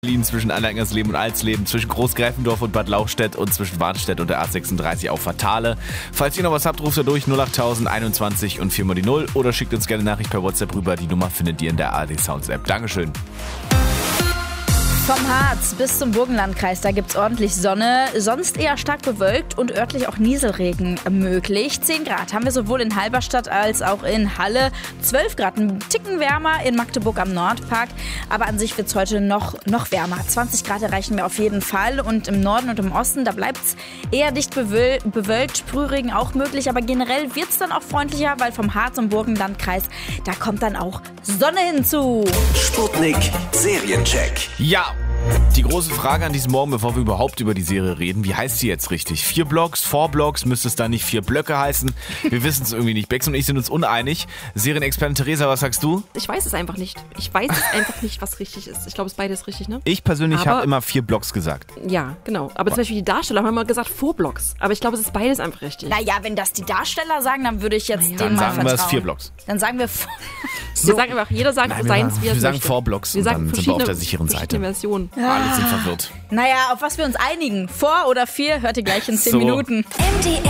Berlin, zwischen Anlangersleben und Alsleben, zwischen Großgräfendorf und Bad Lauchstädt und zwischen Warnstedt und der A36 auf Fatale. Falls ihr noch was habt, ruft ihr durch 08000 21 und 4 mal die 0 oder schickt uns gerne eine Nachricht per WhatsApp rüber. Die Nummer findet ihr in der ARD Sounds App. Dankeschön. Vom Harz bis zum Burgenlandkreis, da gibt's ordentlich Sonne, sonst eher stark bewölkt und örtlich auch Nieselregen möglich. 10 Grad haben wir sowohl in Halberstadt als auch in Halle. 12 Grad, ein Ticken wärmer in Magdeburg am Nordpark, aber an sich wird's heute noch wärmer. 20 Grad erreichen wir auf jeden Fall und im Norden und im Osten, da bleibt's eher dicht bewölkt, Sprühregen auch möglich, aber generell wird's dann auch freundlicher, weil vom Harz und Burgenlandkreis, da kommt dann auch Sonne hinzu. Sputnik Seriencheck. Ja, die große Frage an diesem Morgen, bevor wir überhaupt über die Serie reden, wie heißt sie jetzt richtig? 4 Blocks, 4 Blocks, müsste es dann nicht 4 Blöcke heißen? Wir wissen es irgendwie nicht. Bex und ich sind uns uneinig. Serienexpertin Theresa, was sagst du? Ich weiß es einfach nicht. Ich weiß es einfach nicht, was richtig ist. Ich glaube, es ist beides richtig, ne? Ich persönlich habe immer 4 Blocks gesagt. Ja, genau. Aber zum Beispiel die Darsteller haben immer gesagt 4 Blocks. Aber ich glaube, es ist beides einfach richtig. Naja, wenn das die Darsteller sagen, dann würde ich jetzt denen Dann mal sagen wir es vertrauen. 4 Blocks. Dann sagen wir... Wir sagen einfach, jeder sagt seins, wie er wir es sagen möchte. 4 Blocks Wir und sagen dann sind wir auf der sicheren Seite. verschiedene Versionen. Alle sind verwirrt. Naja, auf was wir uns einigen. 4 oder 4, hört ihr gleich in 10 So. Minuten. MDR